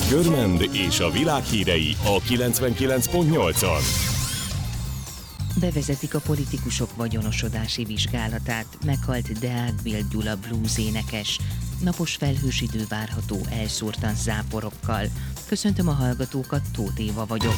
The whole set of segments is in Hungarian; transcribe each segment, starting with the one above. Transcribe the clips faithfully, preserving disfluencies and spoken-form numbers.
Görmend és a világ hírei a kilencvenkilenc pont nyolcon. Bevezetik a politikusok vagyonosodási vizsgálatát, meghalt Deák Bél Gyula blues énekes. Napos felhős idő várható elszórtan záporokkal. Köszöntöm a hallgatókat, Tóth Éva vagyok.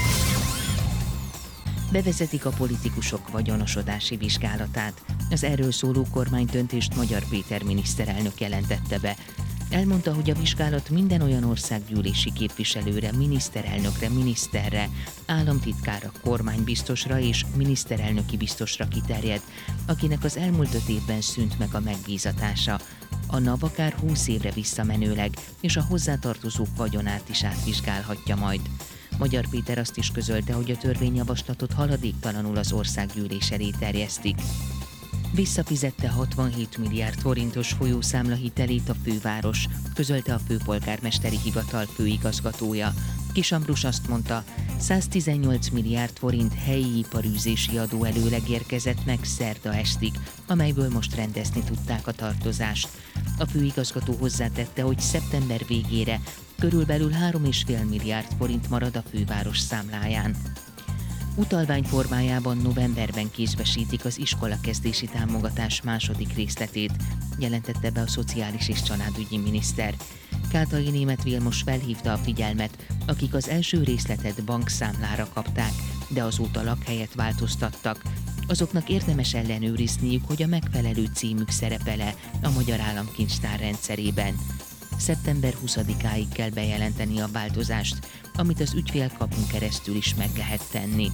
Bevezetik a politikusok vagyonosodási vizsgálatát. Az erről szóló kormánydöntést Magyar Péter miniszterelnök jelentette be. Elmondta, hogy a vizsgálat minden olyan országgyűlési képviselőre, miniszterelnökre, miniszterre, államtitkára, kormánybiztosra és miniszterelnöki biztosra kiterjed, akinek az elmúlt öt évben szűnt meg a megbízatása. A NAV akár húsz évre visszamenőleg, és a hozzátartozók vagyonát is átvizsgálhatja majd. Magyar Péter azt is közölte, hogy a törvényjavaslatot haladéktalanul az országgyűlés elé terjesztik. Visszafizette hatvanhét milliárd forintos folyószámla hitelét a főváros, közölte a főpolgármesteri hivatal főigazgatója. Kis Ambrus azt mondta, száztizennyolc milliárd forint helyi iparűzési adóelőleg érkezett meg szerda estig, amelyből most rendezni tudták a tartozást. A főigazgató hozzátette, hogy szeptember végére körülbelül három egész öt milliárd forint marad a főváros számláján. Utalvány formájában novemberben kézbesítik az iskolakezdési támogatás második részletét, jelentette be a szociális és családügyi miniszter. Kátai Németh Vilmos felhívta a figyelmet, akik az első részletet bankszámlára kapták, de azóta lakhelyet változtattak. Azoknak érdemes ellenőrizniük, hogy a megfelelő címük szerepel-e a Magyar Államkincstár rendszerében. szeptember huszadikáig kell bejelenteni a változást, amit az ügyfélkapun keresztül is meg lehet tenni.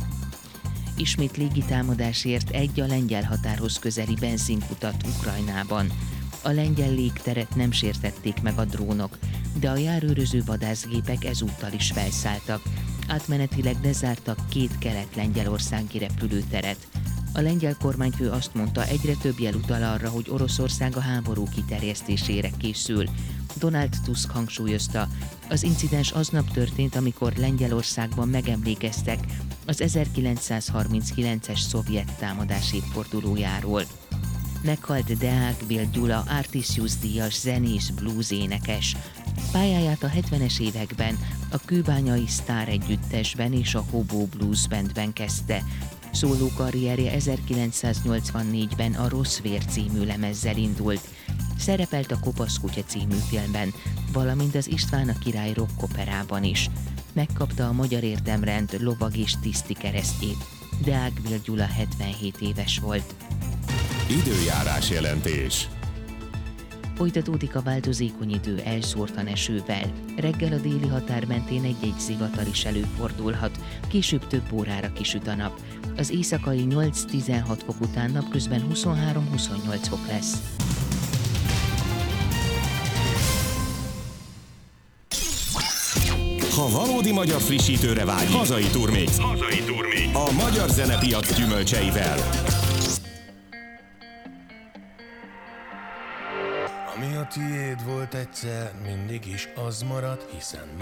Ismét légitámadásért egy a lengyel határhoz közeli benzinkutat Ukrajnában. A lengyel légteret nem sértették meg a drónok, de a járőröző vadászgépek ezúttal is felszálltak. Átmenetileg lezártak két kelet-lengyelországi repülőteret. A lengyel kormányfő azt mondta, egyre több jel utal arra, hogy Oroszország a háború kiterjesztésére készül. Donald Tusk hangsúlyozta, az incidens aznap történt, amikor Lengyelországban megemlékeztek az ezerkilencszázharminckilences szovjet támadás évfordulójáról. Meghalt Deák Bél Gyula Artisius-díjas zenész blues énekes. Pályáját a hetvenes években a kőbányai Sztár együttesben és a Hobo Blues Bandben kezdte. Szóló karrierje ezerkilencszáznyolcvannégyben a Rossz vér című lemezzel indult. Szerepelt a Kopasz kutya című filmben, valamint az István a király rockoperában is. Megkapta a Magyar Érdemrend lovag és tiszti keresztjét. Deák Bél Gyula hetvenhét éves volt. Időjárás jelentés. Folytatódik a változékony idő elszórtan esővel. Reggel a déli határ mentén egy-egy zivatar is előfordulhat, később több órára kisüt a nap. Az éjszakai nyolc-tizenhat fok után napközben huszonhárom-huszonnyolc fok lesz. Ha valódi magyar frissítőre vágy, hazai Turmix. Hazai Turmix. A magyar zenepiac gyümölcseivel. Ami a tiéd volt egyszer, mindig is az marad, hiszen